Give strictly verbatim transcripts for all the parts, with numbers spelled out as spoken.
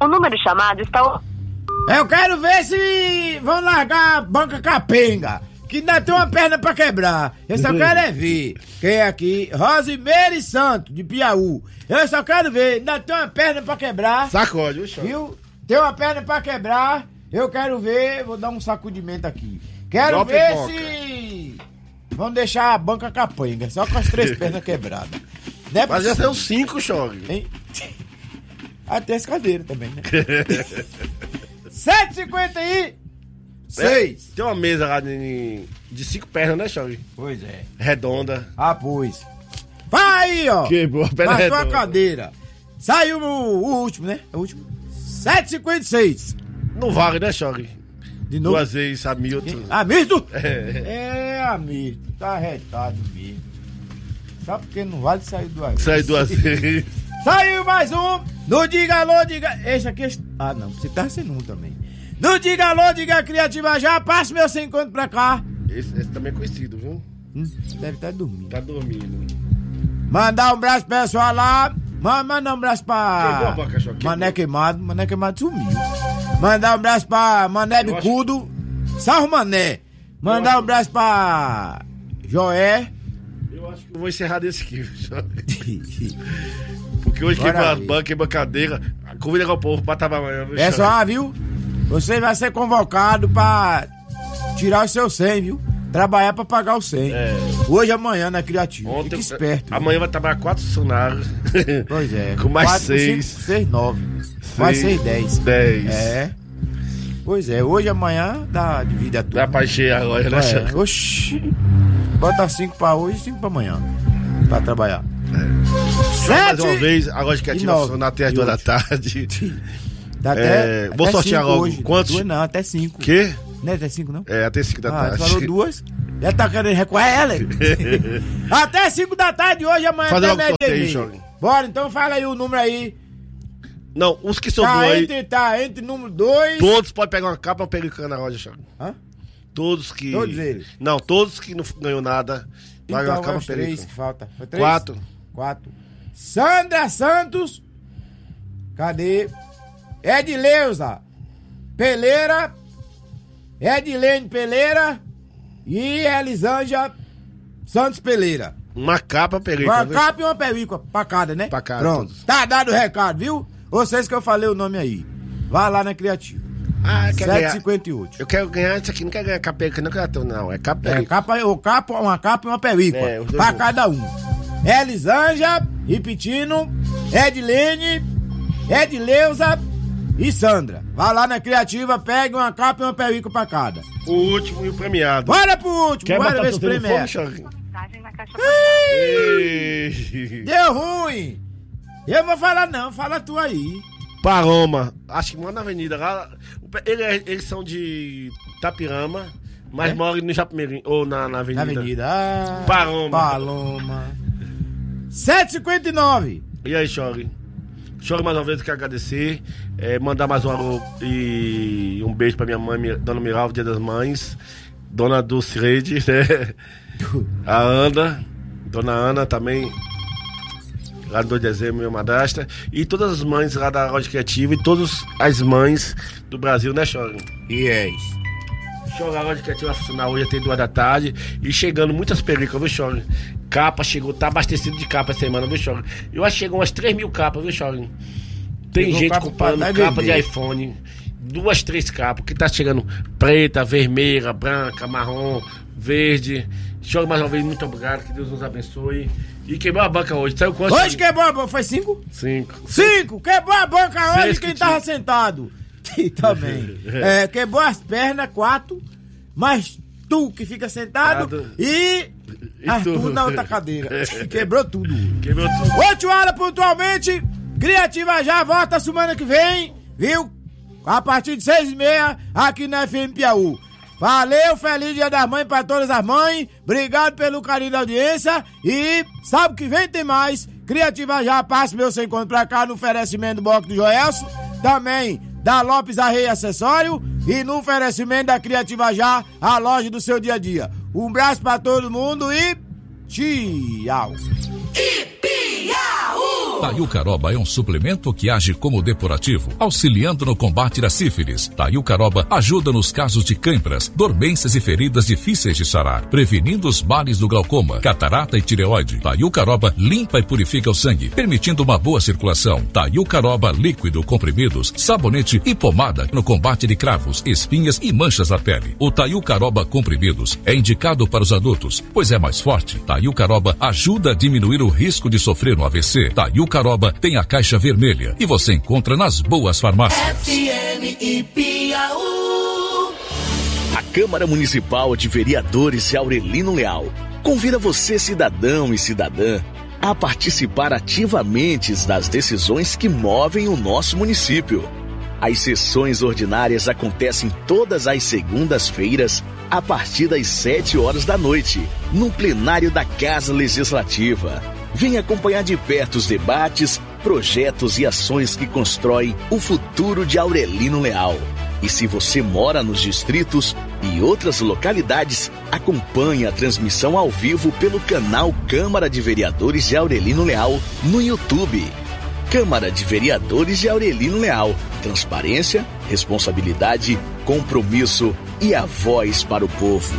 O número chamado está... Eu quero ver se vão largar a banca capenga, que ainda tem uma perna pra quebrar. Eu só quero é ver. Quem é aqui? Rosimeire Santos, de Piauí. Eu só quero ver, ainda tem uma perna pra quebrar. Sacode, o chão. Viu? Tem uma perna pra quebrar. Eu quero ver, vou dar um sacudimento aqui. Quero Drop ver boca. se vão deixar a banca capenga, só com as três pernas quebradas. Não é Mas já possível. tem uns cinco, Choque. Hein? Até as cadeiras também, né? sete e cinquenta e seis. Tem uma mesa lá de, de cinco pernas, né, Choque? Pois é. Redonda. Ah, pois. Vai aí, ó. Quebrou a perna na tua redonda. cadeira. Saiu o, o último, né? O último. sete e cinquenta e seis. Não vale, né, Choque? De novo. Duas vezes, Hamilton. Hamilton? É. É, Hamilton. Tá arretado mesmo. Sabe porque não vale sair duas vezes? Sai duas vezes. Saiu mais um. No Diga Alô, Diga... Esse aqui... Ah, não. Você tá sendo um também. No Diga Alô, Diga Criativa já. Passa meu sem conto pra cá. Esse, esse também é conhecido, viu? Hum, deve estar dormindo. Tá dormindo. Mandar um abraço pro pessoal lá. Ma- Mandar um abraço Quebrou a pra boca, Choque, quebrou. Mané Queimado. Mané Queimado sumiu. Mandar um abraço pra Mané Eu Bicudo. Salve Mané. Mandar um abraço pra Joé. Eu acho que eu vou encerrar desse aqui, viu, Choque? Porque hoje Bora quebrou as ver. bancas, quebrou a cadeira. Convida com o povo pra trabalhar amanhã, viu, É Choque? só, viu? Você vai ser convocado pra tirar o seu cem, viu? Trabalhar pra pagar o cem. É. Hoje, amanhã, na Criativa. Ontem, Fique esperto. viu? amanhã vai trabalhar quatro funcionários. Pois é. Com mais Quatro, seis. cinco, seis, nove. Mais seis, dez. Dez. É. Pois é, hoje, amanhã, dá de vida tudo. Dá pra encher a loja, né, É, Choque? oxi. Bota cinco pra hoje e cinco pra amanhã. Pra trabalhar. Mais uma Sete. vez, a loja criativa nove. funciona até as E duas da hoje? tarde. Dá É, até, vou até sortear cinco logo. hoje. Quantos? Duas não, até cinco. Quê? Não é até cinco, não? É, até cinco da Ah, tarde. tu falou duas. Já tá querendo recuar ela? Até cinco da tarde hoje, amanhã Fazer até logo meio sorteio, dia. Jogue. Bora, então fala aí o número aí. Não, os que sobrou Tá aí, entre, tá entre número dois. todos podem pegar uma capa e uma peruca na loja, Choque. Hã? Todos que... Todos eles? Não, todos que não ganhou nada, vai Então, uma capa é os e três peruca. que falta. Foi três? Quatro. Quatro. Sandra Santos. Cadê? Edileuza Peleira. Edilene Peleira. E Elisângela Santos Peleira. Uma capa, peruca. Uma viu? capa e uma peruca pra cada, né? Pra cada, Pronto. todos. Tá dado o recado, viu? Vocês que eu falei o nome aí. Vai lá na Criativa. Ah, quer sete e ganhar. cinquenta e oito. Eu quero ganhar isso aqui, não quero ganhar capa peruca, não quero ter, não. É capa É, peruca. capa, o capa, uma capa e uma períqua. É, os dois pra juntos. cada um. Elisângela, repetindo, Edilene, Edileuza e Sandra. Vai lá na Criativa, pegue uma capa e uma períqua pra cada. O último e o premiado. Bora pro último, Quer bora botar ver esse tudo no prêmio. fone, Choque? Mensagem na caixa Ei. Deu ruim. Eu vou falar não, fala tu aí. Paloma, acho que mora na avenida lá. o pe- ele é- eles são de Tapirama, mas É? moram no Japimirim, ou na, na avenida. Na avenida. Ah, Paloma. Paloma. sete e cinquenta e nove. E aí, Chore? Chore mais uma vez, eu quero agradecer. É, mandar mais um alô e um beijo pra minha mãe, minha- Dona Miralva, Dia das Mães. Dona Dulce Rede, né? A Ana, Dona Ana também. Lá no dois de dezembro, minha madrasta. E todas as mães lá da Loja Criativa e todas as mães do Brasil, né, Chore? Yes. Chore, a Loja Criativa vai funcionar hoje até duas da tarde. E chegando muitas perucas, viu, Chore? Capa chegou, tá abastecido de capa essa semana, viu, Chore? Eu acho que chegou umas três mil capas, viu, Chore? Tem Chegou gente capa comprando pra capa vender. de iPhone. Duas, três capas, que tá chegando preta, vermelha, branca, marrom, verde. Chore mais uma vez, muito obrigado, que Deus nos abençoe. E quebrou a banca hoje, saiu quanto? Hoje quebrou a banca, foi cinco? Cinco. Cinco! Quebrou a banca hoje Seis quem que tava tinha. sentado. E também. É, quebrou as pernas, quatro. Mas tu que fica sentado Sentado. e. E Arthur tu. na outra cadeira. Quebrou tudo. Quebrou tudo. oito horas pontualmente. Criativa já volta semana que vem, viu? A partir de seis e meia aqui na F M Piauí. Valeu, feliz Dia das Mães pra todas as mães. Obrigado pelo carinho da audiência. E sabe que vem tem mais. Criativa já passa meu sem conto pra cá no oferecimento do bloco do Joelso. Também da Lopes Arreia Acessório. E no oferecimento da Criativa já, a loja do seu dia a dia. Um abraço pra todo mundo e tchau. Piauí. Taiucaroba é um suplemento que age como depurativo, auxiliando no combate da sífilis. Taiucaroba ajuda nos casos de câimbras, dormências e feridas difíceis de sarar, prevenindo os males do glaucoma, catarata e tireoide. Taiucaroba limpa e purifica o sangue, permitindo uma boa circulação. Taiucaroba líquido, comprimidos, sabonete e pomada no combate de cravos, espinhas e manchas na pele. O Taiucaroba comprimidos é indicado para os adultos, pois é mais forte. Taiucaroba ajuda a diminuir o risco de sofrer um A V C. Taiucaroba tem a caixa vermelha e você encontra nas boas farmácias. F M e Piauí. A Câmara Municipal de Vereadores de Aurelino Leal convida você, cidadão e cidadã, a participar ativamente das decisões que movem o nosso município. As sessões ordinárias acontecem todas as segundas-feiras, a partir das sete horas da noite, no plenário da Casa Legislativa. Venha acompanhar de perto os debates, projetos e ações que constroem o futuro de Aurelino Leal. E se você mora nos distritos e outras localidades, acompanhe a transmissão ao vivo pelo canal Câmara de Vereadores de Aurelino Leal no YouTube. Câmara de Vereadores de Aurelino Leal. Transparência, responsabilidade, compromisso e a voz para o povo.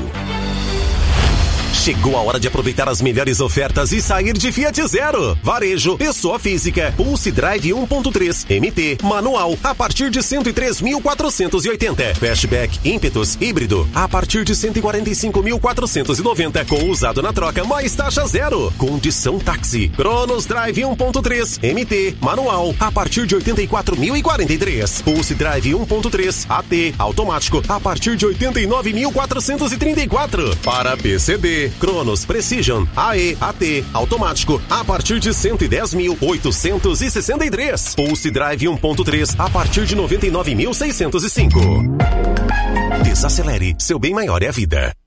Chegou a hora de aproveitar as melhores ofertas e sair de Fiat Zero. Varejo, pessoa física, Pulse Drive um ponto três, M T, manual, a partir de cento e três mil quatrocentos e oitenta. Fastback, ímpetos, híbrido, a partir de cento e quarenta e cinco mil quatrocentos e noventa, com usado na troca, mais taxa zero. Condição táxi. Cronos Drive um ponto três, M T, manual, a partir de oitenta e quatro mil e quarenta e três. Pulse Drive um ponto três, A T, automático, a partir de oitenta e nove mil quatrocentos e trinta e quatro. Para P C D, Cronos Precision A E A T automático a partir de cento e dez mil oitocentos e sessenta e três. Pulse Drive um ponto três a partir de noventa e nove mil seiscentos e cinco. Desacelere, seu bem maior é a vida.